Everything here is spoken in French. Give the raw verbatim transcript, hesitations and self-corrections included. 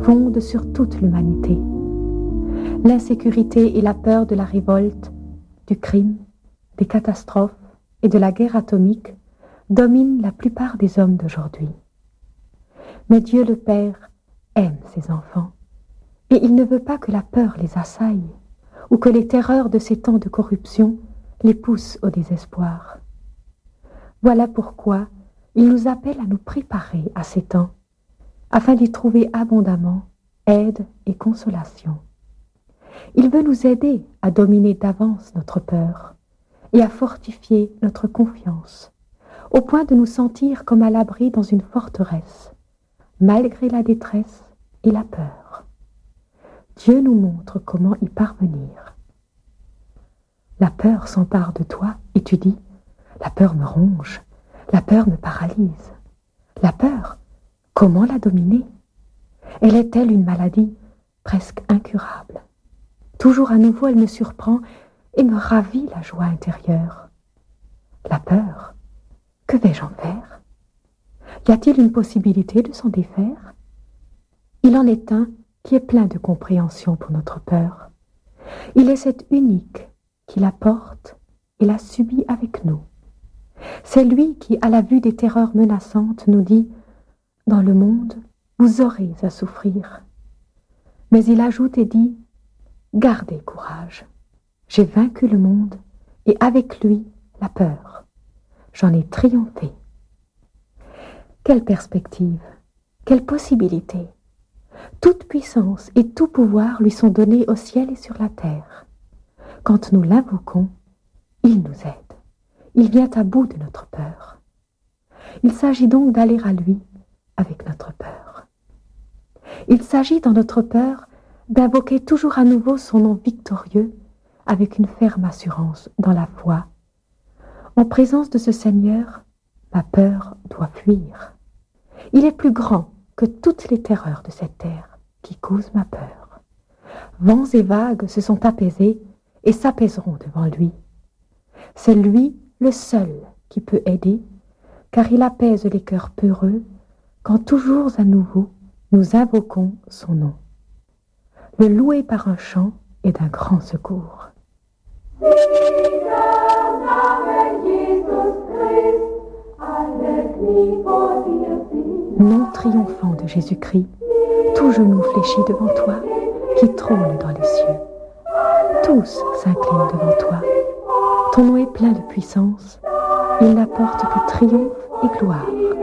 fondent sur toute l'humanité. L'insécurité et la peur de la révolte, du crime, des catastrophes et de la guerre atomique dominent la plupart des hommes d'aujourd'hui. Mais Dieu le Père aime ses enfants et il ne veut pas que la peur les assaille ou que les terreurs de ces temps de corruption les poussent au désespoir. Voilà pourquoi il nous appelle à nous préparer à ces temps afin d'y trouver abondamment aide et consolation. Il veut nous aider à dominer d'avance notre peur et à fortifier notre confiance, au point de nous sentir comme à l'abri dans une forteresse, malgré la détresse et la peur. Dieu nous montre comment y parvenir. La peur s'empare de toi et tu dis « La peur me ronge, la peur me paralyse. » La peur, comment la dominer? Elle est-elle une maladie presque incurable? Toujours à nouveau, elle me surprend et me ravit la joie intérieure. La peur, que vais-je en faire? Y a-t-il une possibilité de s'en défaire? Il en est un qui est plein de compréhension pour notre peur. Il est cet unique qui la porte et la subit avec nous. C'est lui qui, à la vue des terreurs menaçantes, nous dit « Dans le monde, vous aurez à souffrir. » Mais il ajoute et dit « Gardez courage. J'ai vaincu le monde et avec lui la peur. J'en ai triomphé. » Quelle perspective, quelle possibilité! Toute puissance et tout pouvoir lui sont donnés au ciel et sur la terre. Quand nous l'invoquons, il nous aide. Il vient à bout de notre peur. Il s'agit donc d'aller à lui avec notre peur. Il s'agit dans notre peur d'invoquer toujours à nouveau son nom victorieux avec une ferme assurance dans la foi. En présence de ce Seigneur, ma peur doit fuir. Il est plus grand que toutes les terreurs de cette terre qui causent ma peur. Vents et vagues se sont apaisés et s'apaiseront devant lui. C'est lui le seul qui peut aider, car il apaise les cœurs peureux quand toujours à nouveau nous invoquons son nom. Le louer par un chant est d'un grand secours. Nom triomphant de Jésus-Christ, tout genou fléchit devant toi, qui trône dans les cieux. Tous s'inclinent devant toi. Ton nom est plein de puissance, il n'apporte que triomphe et gloire.